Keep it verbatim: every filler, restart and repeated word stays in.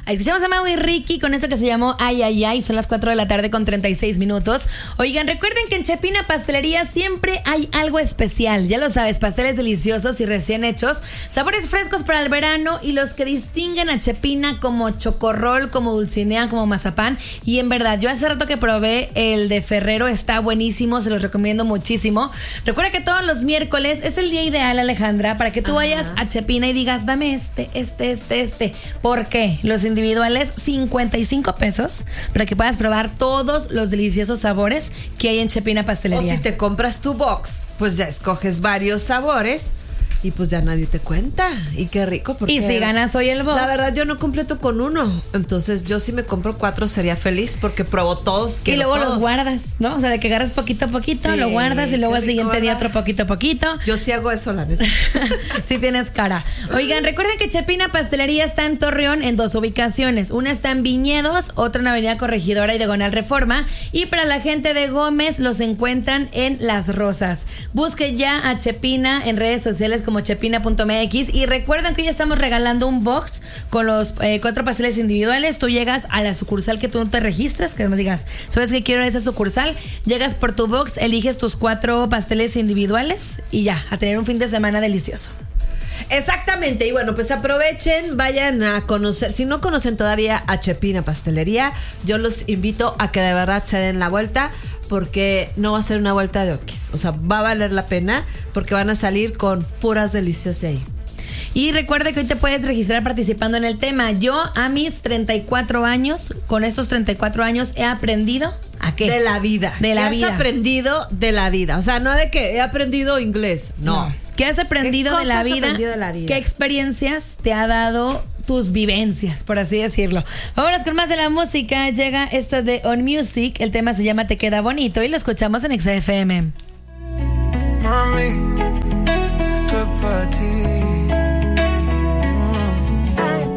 Escuchamos a Mau y Ricky con esto que se llamó Ay, ay, ay. Son las cuatro de la tarde con treinta y seis minutos. Oigan, recuerden que en Chepina Pastelería siempre hay algo especial. Ya lo sabes, pasteles deliciosos y recién hechos, sabores frescos para el verano y los que distinguen a Chepina como chocorrol, como dulcinea, como mazapán. Y en verdad, yo hace rato que probé el de Ferrero, está buenísimo, se los recomiendo muchísimo. Recuerda que todos los miércoles es el día ideal, Alejandra, para que tú Ajá. vayas a Chepina y digas, dame este, este, este, este. ¿Por qué? Los individuales, cincuenta y cinco pesos, para que puedas probar todos los deliciosos sabores que hay en Chepina Pastelería. O si te compras tu box, pues ya escoges varios sabores y pues ya nadie te cuenta. Y qué rico. Porque y si ganas hoy el box. La verdad, yo no completo con uno. Entonces, yo si me compro cuatro sería feliz porque pruebo todos. Y luego todos. los guardas, ¿no? O sea, de que agarras poquito a poquito, sí, lo guardas y luego al siguiente ¿verdad? día otro poquito a poquito. Yo sí hago eso, la neta. Sí tienes cara. Oigan, recuerden que Chepina Pastelería está en Torreón en dos ubicaciones. Una está en Viñedos, otra en Avenida Corregidora y Diagonal Reforma. Y para la gente de Gómez los encuentran en Las Rosas. Busque ya a Chepina en redes sociales como chepina punto m x y recuerden que hoy estamos regalando un box con los eh, cuatro pasteles individuales. Tú llegas a la sucursal que tú te registras, que me digas, ¿sabes qué quiero en esa sucursal? Llegas por tu box, eliges tus cuatro pasteles individuales y ya, a tener un fin de semana delicioso. Exactamente, y bueno, pues aprovechen, vayan a conocer, si no conocen todavía a Chepina Pastelería, yo los invito a que de verdad se den la vuelta, porque no va a ser una vuelta de oquis, o sea, va a valer la pena, porque van a salir con puras delicias de ahí. Y recuerda que hoy te puedes registrar participando en el tema. Yo a mis treinta y cuatro años, con estos treinta y cuatro años he aprendido ¿a qué? De la vida. De la ¿Qué vida. has aprendido de la vida? O sea, no de que he aprendido inglés, no. no. ¿Qué has aprendido ¿Qué de la has vida? aprendido de la vida? ¿Qué experiencias te ha dado tus vivencias, por así decirlo? Vámonos con más de la música. Llega esto de On Music. El tema se llama Te Queda Bonito y lo escuchamos en X F M. Mami,